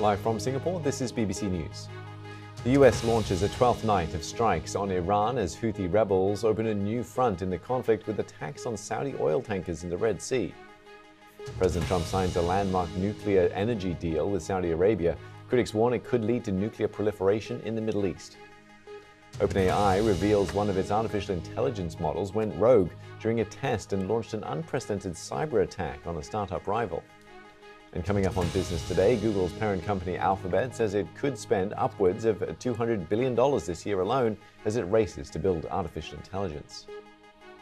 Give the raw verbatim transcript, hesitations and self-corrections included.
Live from Singapore, this is B B C News. The U S launches a twelfth night of strikes on Iran as Houthi rebels open a new front in the conflict with attacks on Saudi oil tankers in the Red Sea. President Trump signs a landmark nuclear energy deal with Saudi Arabia. Critics warn it could lead to nuclear proliferation in the Middle East. OpenAI reveals one of its artificial intelligence models went rogue during a test and launched an unprecedented cyber attack on a startup rival. And coming up on Business Today, Google's parent company Alphabet says it could spend upwards of two hundred billion dollars this year alone as it races to build artificial intelligence.